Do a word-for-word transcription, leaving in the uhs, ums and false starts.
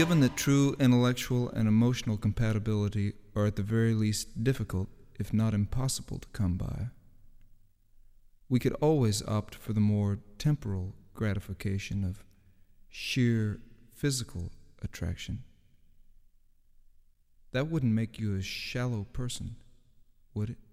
Given that true intellectual and emotional compatibility are at the very least difficult, if not impossible, to come by, we could always opt for the more temporal gratification of sheer physical attraction. That wouldn't make you a shallow person, would it?